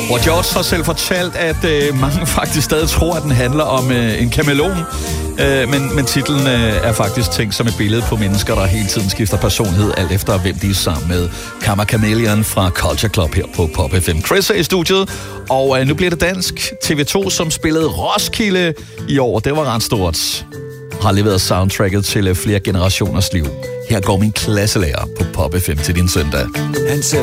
Hvor George har selv fortalt, at mange faktisk stadig tror, at den handler om en kameleon. Men titlen er faktisk tænkt som et billede på mennesker, der hele tiden skifter personlighed, alt efter hvem de er sammen med. Karma Chameleon fra Culture Club her på Pop FM. Chris er i studiet, og nu bliver det dansk. TV2, som spillede Roskilde i år, det var ret stort. Har leveret soundtracket til flere generationers liv. Her går min klasselærer på Pop FM til din søndag.